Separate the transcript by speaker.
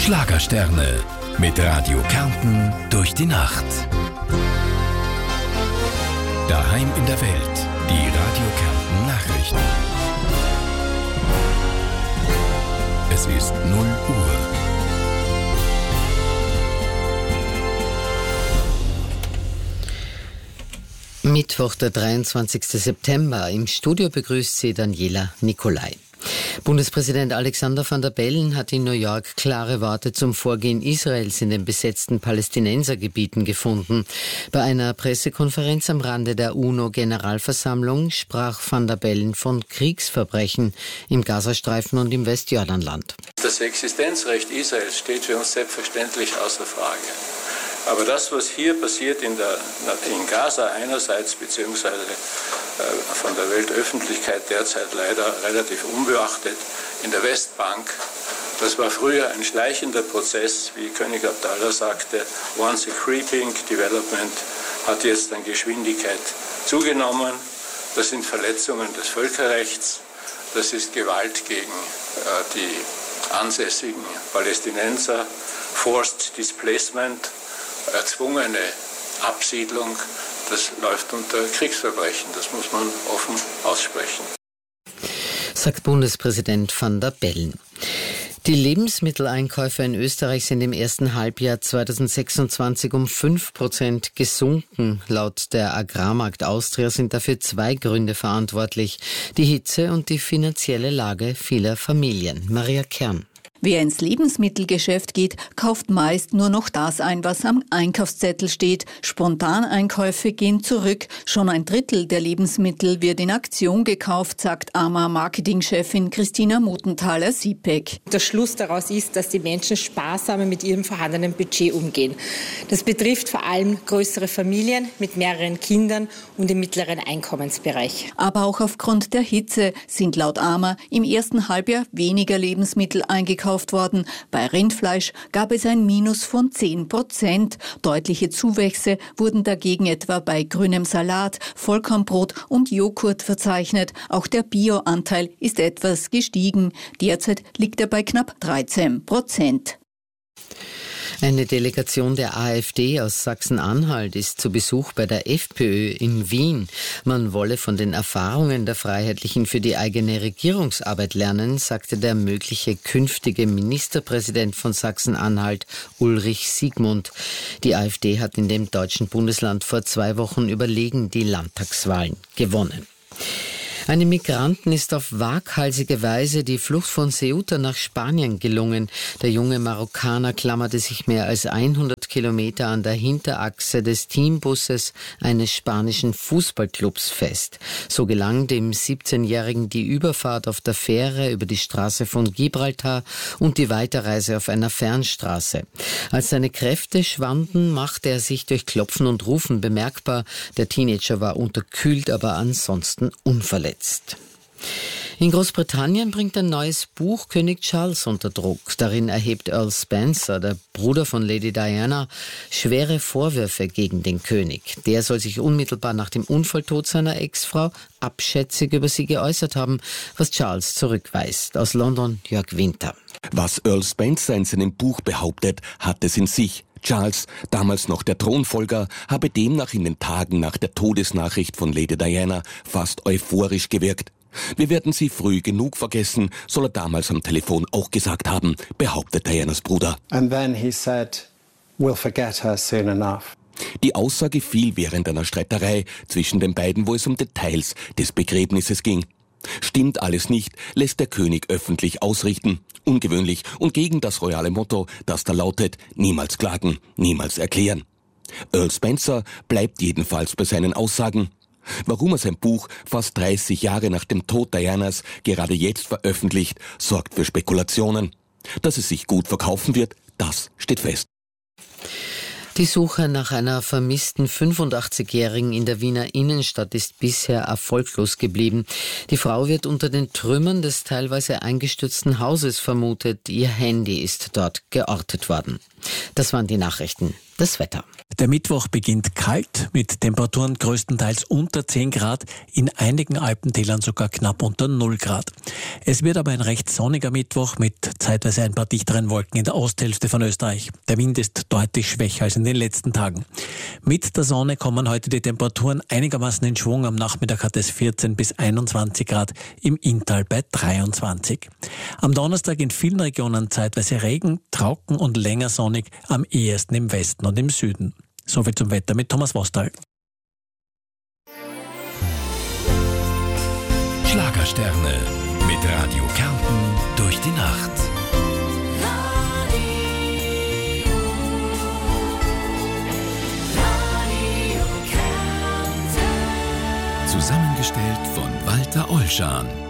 Speaker 1: Schlagersterne mit Radio Kärnten durch die Nacht. Daheim in der Welt, die Radio Kärnten Nachrichten. Es ist 0 Uhr.
Speaker 2: Mittwoch, der 23. September. Im Studio begrüßt sie Daniela Nicolai. Bundespräsident Alexander Van der Bellen hat in New York klare Worte zum Vorgehen Israels in den besetzten Palästinensergebieten gefunden. Bei einer Pressekonferenz am Rande der UNO-Generalversammlung sprach Van der Bellen von Kriegsverbrechen im Gazastreifen und im Westjordanland.
Speaker 3: Das Existenzrecht Israels steht für uns selbstverständlich außer Frage. Aber das, was hier passiert in Gaza einerseits, beziehungsweise von der Weltöffentlichkeit derzeit leider relativ unbeachtet, in der Westbank, das war früher ein schleichender Prozess, wie König Abdallah sagte, once a creeping development, hat jetzt an Geschwindigkeit zugenommen. Das sind Verletzungen des Völkerrechts, das ist Gewalt gegen die ansässigen Palästinenser, Forced Displacement, erzwungene Absiedlung, das läuft unter Kriegsverbrechen. Das muss man offen aussprechen.
Speaker 2: Sagt Bundespräsident Van der Bellen. Die Lebensmitteleinkäufe in Österreich sind im ersten Halbjahr 2026 um 5% gesunken. Laut der Agrarmarkt Austria sind dafür 2 Gründe verantwortlich: die Hitze und die finanzielle Lage vieler Familien. Maria Kern.
Speaker 4: Wer ins Lebensmittelgeschäft geht, kauft meist nur noch das ein, was am Einkaufszettel steht. Spontaneinkäufe gehen zurück. Schon ein Drittel der Lebensmittel wird in Aktion gekauft, sagt AMA-Marketingchefin Christina Muthenthaler-Siepeck.
Speaker 5: Der Schluss daraus ist, dass die Menschen sparsamer mit ihrem vorhandenen Budget umgehen. Das betrifft vor allem größere Familien mit mehreren Kindern und im mittleren Einkommensbereich.
Speaker 4: Aber auch aufgrund der Hitze sind laut AMA im ersten Halbjahr weniger Lebensmittel eingekauft worden. Bei Rindfleisch gab es ein Minus von 10%. Deutliche Zuwächse wurden dagegen etwa bei grünem Salat, Vollkornbrot und Joghurt verzeichnet. Auch der Bio-Anteil ist etwas gestiegen. Derzeit liegt er bei knapp 13%.
Speaker 2: Eine Delegation der AfD aus Sachsen-Anhalt ist zu Besuch bei der FPÖ in Wien. Man wolle von den Erfahrungen der Freiheitlichen für die eigene Regierungsarbeit lernen, sagte der mögliche künftige Ministerpräsident von Sachsen-Anhalt, Ulrich Siegmund. Die AfD hat in dem deutschen Bundesland vor 2 Wochen überlegen die Landtagswahlen gewonnen. Einem Migranten ist auf waghalsige Weise die Flucht von Ceuta nach Spanien gelungen. Der junge Marokkaner klammerte sich mehr als 100 Kilometer an der Hinterachse des Teambusses eines spanischen Fußballclubs fest. So gelang dem 17-Jährigen die Überfahrt auf der Fähre über die Straße von Gibraltar und die Weiterreise auf einer Fernstraße. Als seine Kräfte schwanden, machte er sich durch Klopfen und Rufen bemerkbar. Der Teenager war unterkühlt, aber ansonsten unverletzt. In Großbritannien bringt ein neues Buch König Charles unter Druck. Darin erhebt Earl Spencer, der Bruder von Lady Diana, schwere Vorwürfe gegen den König. Der soll sich unmittelbar nach dem Unfalltod seiner Ex-Frau abschätzig über sie geäußert haben, was Charles zurückweist. Aus London Jörg Winter.
Speaker 6: Was Earl Spencer in seinem Buch behauptet, hat es in sich. Charles, damals noch der Thronfolger, habe demnach in den Tagen nach der Todesnachricht von Lady Diana fast euphorisch gewirkt. Wir werden sie früh genug vergessen, soll er damals am Telefon auch gesagt haben, behauptet Dianas Bruder.
Speaker 7: And then he said, we'll forget her soon enough.
Speaker 6: Die Aussage fiel während einer Streiterei zwischen den beiden, wo es um Details des Begräbnisses ging. Stimmt alles nicht, lässt der König öffentlich ausrichten. Ungewöhnlich und gegen das royale Motto, das da lautet, niemals klagen, niemals erklären. Earl Spencer bleibt jedenfalls bei seinen Aussagen. Warum er sein Buch fast 30 Jahre nach dem Tod Dianas gerade jetzt veröffentlicht, sorgt für Spekulationen. Dass es sich gut verkaufen wird, das steht fest.
Speaker 2: Die Suche nach einer vermissten 85-Jährigen in der Wiener Innenstadt ist bisher erfolglos geblieben. Die Frau wird unter den Trümmern des teilweise eingestürzten Hauses vermutet. Ihr Handy ist dort geortet worden. Das waren die Nachrichten. Das Wetter.
Speaker 8: Der Mittwoch beginnt kalt, mit Temperaturen größtenteils unter 10 Grad, in einigen Alpentälern sogar knapp unter 0 Grad. Es wird aber ein recht sonniger Mittwoch mit zeitweise ein paar dichteren Wolken in der Osthälfte von Österreich. Der Wind ist deutlich schwächer als in den letzten Tagen. Mit der Sonne kommen heute die Temperaturen einigermaßen in Schwung. Am Nachmittag hat es 14 bis 21 Grad, im Inntal bei 23. Am Donnerstag in vielen Regionen zeitweise Regen, trocken und länger sonnig, am ehesten im Westen und im Süden. Soviel zum Wetter mit Thomas Wostal.
Speaker 1: Schlagersterne mit Radio Kärnten durch die Nacht. Zusammengestellt von Walter Ollschan.